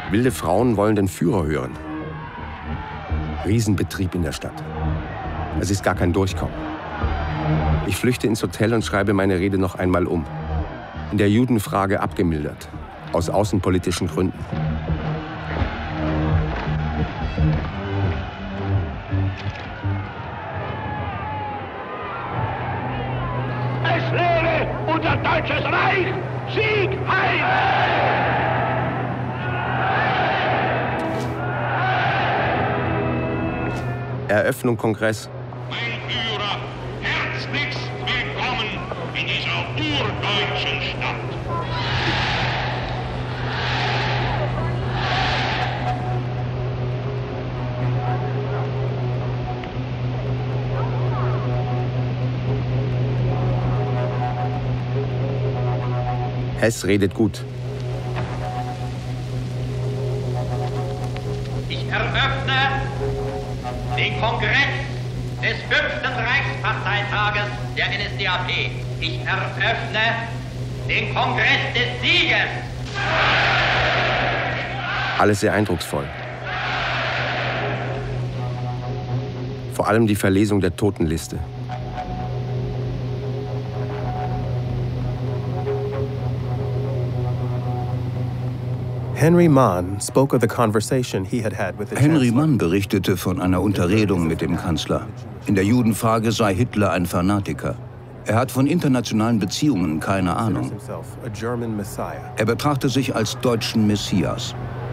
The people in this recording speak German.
Wilde Frauen wollen den Führer hören. Riesenbetrieb in der Stadt. Es ist gar kein Durchkommen. Ich flüchte ins Hotel und schreibe meine Rede noch einmal um. In der Judenfrage abgemildert. Aus außenpolitischen Gründen. Es lebe unser deutsches Reich! Sieg heil! Eröffnung Kongress. Mein Führer, herzlichst willkommen in dieser urdeutschen Stadt. Hess redet gut. Ich eröffne den Kongress des 5. Reichsparteitages der NSDAP. Ich eröffne den Kongress des Sieges. Alles sehr eindrucksvoll. Vor allem die Verlesung der Totenliste. Henry Mann berichtete von einer Unterredung mit dem Kanzler. In der Judenfrage sei Hitler ein Fanatiker. Er hat von internationalen Beziehungen keine Ahnung. Er betrachte sich als deutschen Messias.